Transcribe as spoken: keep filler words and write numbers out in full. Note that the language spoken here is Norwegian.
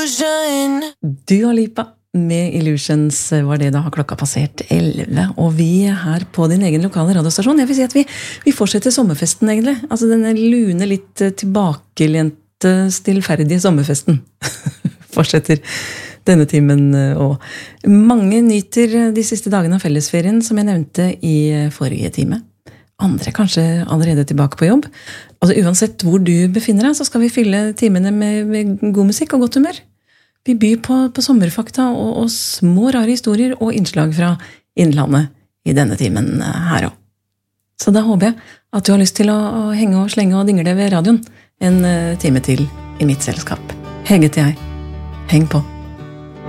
Dua Lipa med Illusions var det da har klokka passert elleve, og vi er her på din egen lokale radiostasjon. Jeg vil si at vi, vi fortsetter sommerfesten egentlig, altså denne lune, litt tilbakelente, stillferdige sommerfesten fortsetter denne timen, og mange nyter de siste dagene av fellesferien, som jeg nevnte i forrige time. Andre kanskje allerede tilbake på jobb. Altså uansett hvor du befinner deg, så skal vi fylle timene med, med god musikk og godt humør. Vi byr på, på sommerfakta og, og små rare historier og innslag fra innlandet i denne timen her også. Så da håper jeg at du har lyst til å, å henge og slenge og dingle ved radioen en time til i mitt selskap. Hege til jeg. Heng på!